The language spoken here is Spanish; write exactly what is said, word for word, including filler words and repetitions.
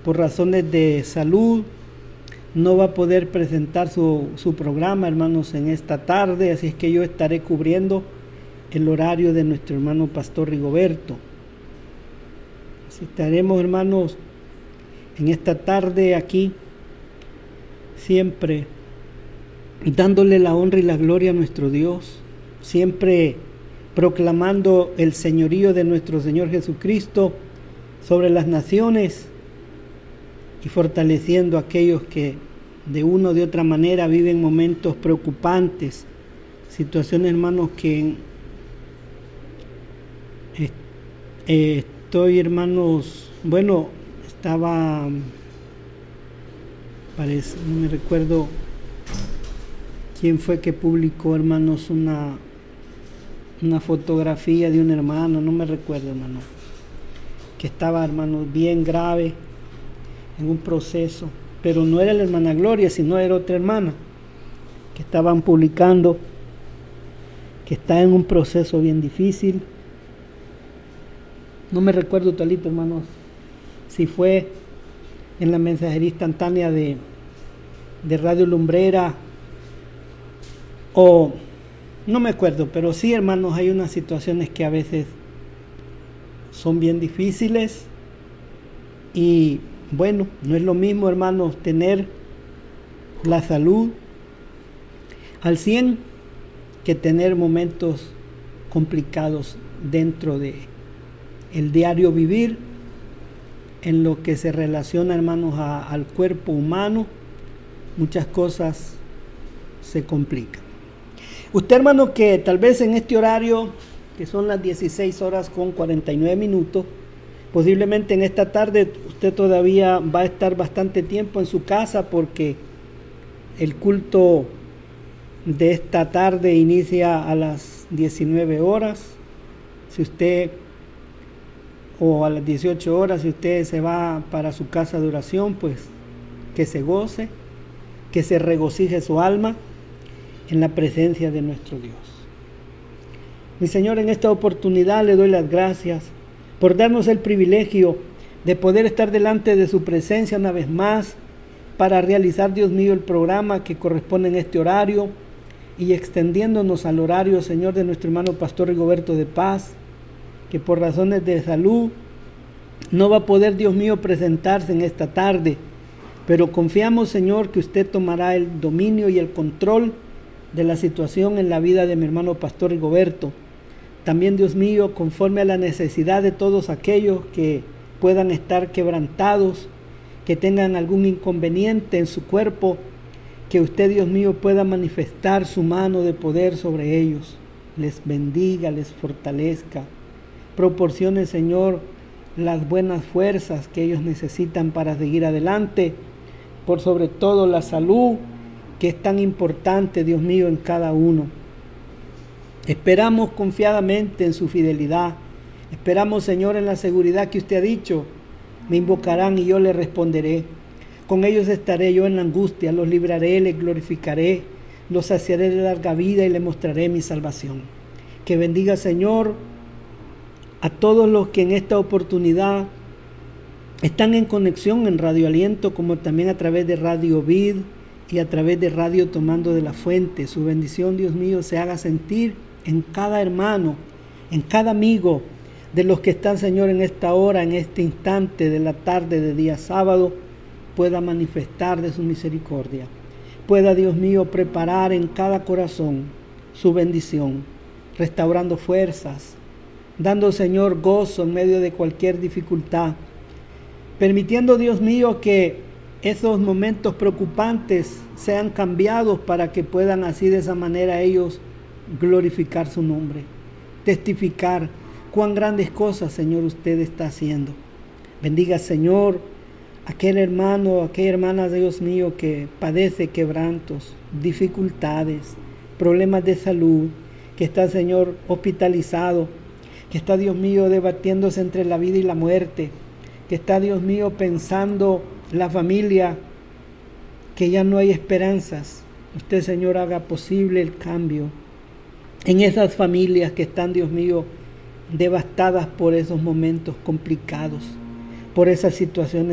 por razones de salud, no va a poder presentar su, su programa, hermanos, en esta tarde, así es que yo estaré cubriendo el horario de nuestro hermano Pastor Rigoberto. Así estaremos, hermanos, en esta tarde aquí, siempre dándole la honra y la gloria a nuestro Dios, siempre proclamando el señorío de nuestro Señor Jesucristo sobre las naciones y fortaleciendo a aquellos que de una o de otra manera viven momentos preocupantes, situaciones, hermanos, que eh, estoy, hermanos, bueno, estaba, parece, no me recuerdo quién fue que publicó, hermanos, una, una fotografía de un hermano, no me recuerdo, hermano, que estaba, hermanos, bien grave en un proceso, pero no era la hermana Gloria, sino era otra hermana que estaban publicando que está en un proceso bien difícil. No me recuerdo, talito, hermanos, si fue en la mensajería instantánea de, de Radio Lumbrera o no me acuerdo, pero sí, hermanos, hay unas situaciones que a veces son bien difíciles y bueno, no es lo mismo, hermanos, tener la salud al cien que tener momentos complicados dentro de el diario vivir, en lo que se relaciona, hermanos, a, al cuerpo humano. Muchas cosas se complican. Usted, hermano, que tal vez en este horario, que son las dieciséis horas con cuarenta y nueve minutos, posiblemente en esta tarde usted todavía va a estar bastante tiempo en su casa porque el culto de esta tarde inicia a las diecinueve horas. Si usted, o a las dieciocho horas, si usted se va para su casa de oración, pues que se goce, que se regocije su alma en la presencia de nuestro Dios. Mi Señor, en esta oportunidad le doy las gracias por darnos el privilegio de poder estar delante de su presencia una vez más para realizar, Dios mío, el programa que corresponde en este horario y extendiéndonos al horario, Señor, de nuestro hermano Pastor Rigoberto de Paz, que por razones de salud no va a poder, Dios mío, presentarse en esta tarde, pero confiamos, Señor, que usted tomará el dominio y el control de la situación en la vida de mi hermano Pastor Rigoberto. También, Dios mío, conforme a la necesidad de todos aquellos que puedan estar quebrantados, que tengan algún inconveniente en su cuerpo, que usted, Dios mío, pueda manifestar su mano de poder sobre ellos, les bendiga, les fortalezca, proporcione, Señor, las buenas fuerzas que ellos necesitan para seguir adelante, por sobre todo la salud, que es tan importante, Dios mío, en cada uno. Esperamos confiadamente en su fidelidad. Esperamos, Señor, en la seguridad que usted ha dicho. Me invocarán y yo les responderé. Con ellos estaré yo en la angustia. Los libraré, les glorificaré. Los saciaré de larga vida y les mostraré mi salvación. Que bendiga, Señor, a todos los que en esta oportunidad están en conexión en Radio Aliento, como también a través de Radio Vid y a través de Radio Tomando de la Fuente. Su bendición, Dios mío, se haga sentir en cada hermano, en cada amigo de los que están, Señor, en esta hora, en este instante de la tarde de día sábado, pueda manifestar de su misericordia. Pueda, Dios mío, preparar en cada corazón su bendición, restaurando fuerzas, dando, Señor, gozo en medio de cualquier dificultad, permitiendo, Dios mío, que esos momentos preocupantes sean cambiados para que puedan así de esa manera ellos glorificar su nombre, testificar cuán grandes cosas, Señor, usted está haciendo. Bendiga, Señor, aquel hermano, aquella hermana, Dios mío, que padece quebrantos, dificultades, problemas de salud, que está, Señor, hospitalizado, que está, Dios mío, debatiéndose entre la vida y la muerte, que está, Dios mío, pensando la familia, que ya no hay esperanzas. Usted, Señor, haga posible el cambio en esas familias que están, Dios mío, devastadas por esos momentos complicados, por esas situaciones